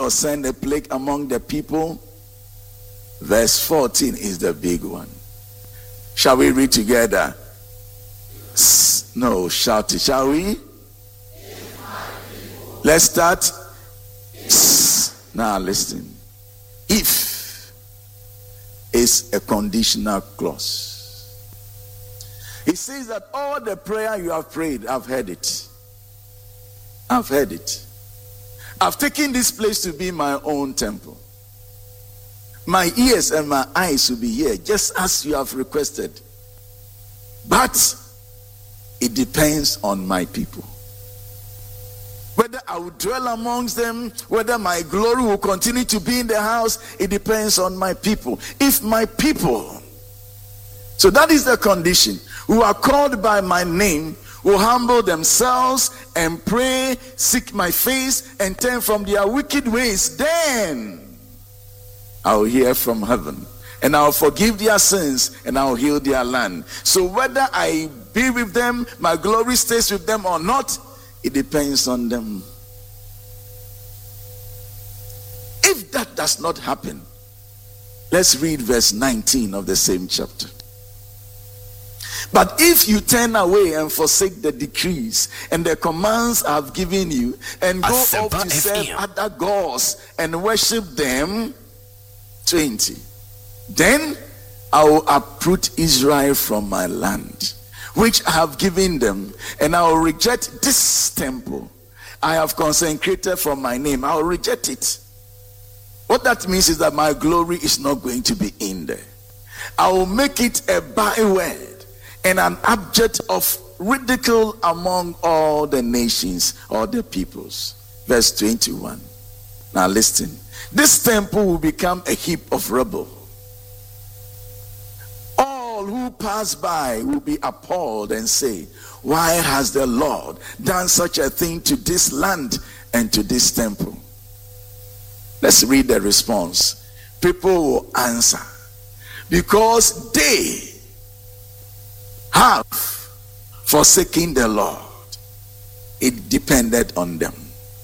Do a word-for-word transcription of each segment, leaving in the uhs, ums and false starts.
send a plague among the people. Verse fourteen is the big one. Shall we read together? No, shout it. Shall we? Let's start. Now listen. If is a conditional clause. It says that all the prayer you have prayed, I've heard it. I've heard it. I've taken this place to be my own temple. My ears and my eyes will be here, just as you have requested. But it depends on my people. Whether I will dwell amongst them, whether my glory will continue to be in the house, it depends on my people. If my people, so that is the condition, who are called by my name, will humble themselves and pray, seek my face, and turn from their wicked ways, then I will hear from heaven, and I will forgive their sins, and I will heal their land. So whether I be with them, my glory stays with them or not, it depends on them. If that does not happen, let's read verse nineteen of the same chapter. But if you turn away and forsake the decrees and the commands I have given you, and go off to serve other gods and worship them, twenty, then I will uproot Israel from my land, which I have given them, and I will reject this temple I have consecrated for my name. I will reject it. What that means is that my glory is not going to be in there. I will make it a byword and an object of ridicule among all the nations or the peoples. Verse twenty-one. Now listen. This temple will become a heap of rubble. All who pass by will be appalled and say, why has the Lord done such a thing to this land and to this temple? Let's read the response. People will answer, because they have forsaken the Lord. It depended on them,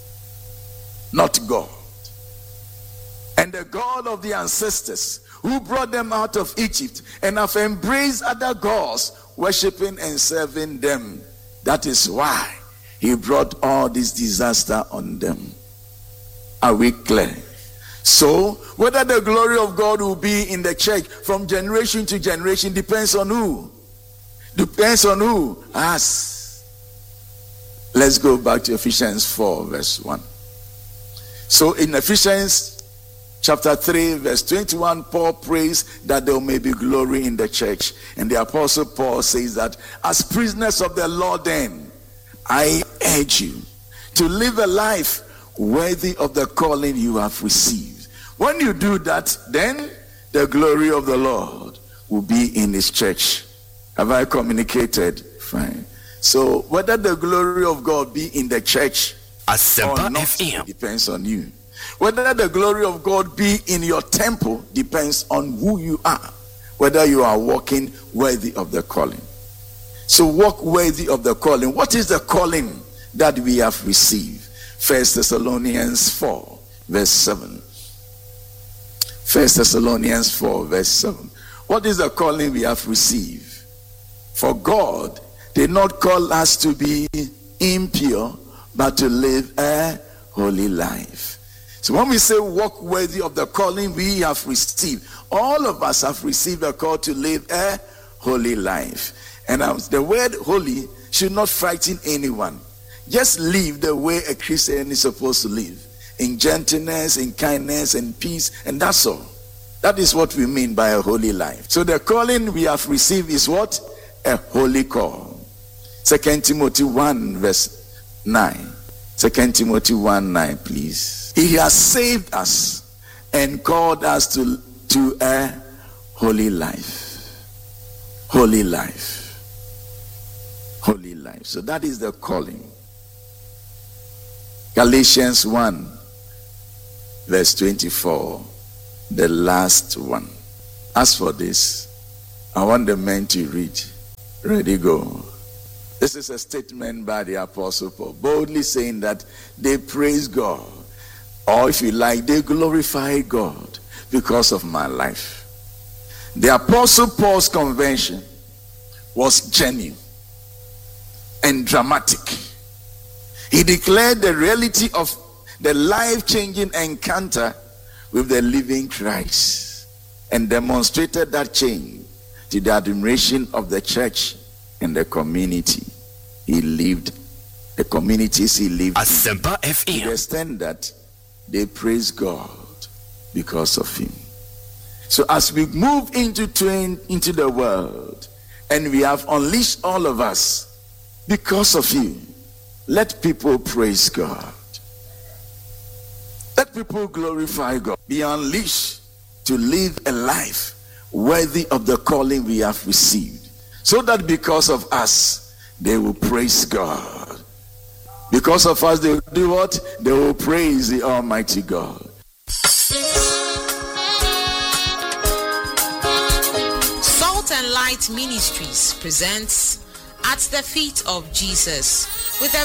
not God. And the God of the ancestors who brought them out of Egypt and have embraced other gods, worshiping and serving them. That is why he brought all this disaster on them. Are we clear? So, whether the glory of God will be in the church from generation to generation depends on who? Depends on who? Us. Let's go back to Ephesians four verse one. So in Ephesians chapter three verse twenty-one, Paul prays that there may be glory in the church. And the apostle Paul says that as prisoners of the Lord, then I urge you to live a life worthy of the calling you have received. When you do that, then the glory of the Lord will be in his church. Have I communicated? Fine. So whether the glory of God be in the church or not depends on you. Whether the glory of God be in your temple depends on who you are. Whether you are walking worthy of the calling. So walk worthy of the calling. What is the calling that we have received? First Thessalonians four verse seven. First Thessalonians four verse seven. What is the calling we have received? For God did not call us to be impure, but to live a holy life. So when we say walk worthy of the calling we have received, all of us have received a call to live a holy life. And um, the word holy should not frighten anyone. Just live the way a Christian is supposed to live. In gentleness, in kindness, and peace, and that's all. That is what we mean by a holy life. So the calling we have received is what? A holy call. Second Timothy one verse nine. Second Timothy one nine, please. He has saved us and called us to, to a holy life. Holy life. Holy life. So that is the calling. Galatians one verse twenty-four, the last one. As for this, I want the men to read. Ready, go. This is a statement by the apostle Paul, boldly saying that they praise God Or if you like, they glorify God because of my life. The Apostle Paul's conversion was genuine and dramatic. He declared the reality of the life-changing encounter with the living Christ and demonstrated that change to the admiration of the church and the community he lived, the communities he lived Asempa in, F M. to the extent that they praise God because of him. So as we move into twain, into the world, and we have unleashed all of us because of you, let people praise God. Let people glorify God. Be unleashed to live a life worthy of the calling we have received, so that because of us, they will praise God. Because of us, they will do what? They will praise the Almighty God. Salt and Light Ministries presents At the Feet of Jesus with a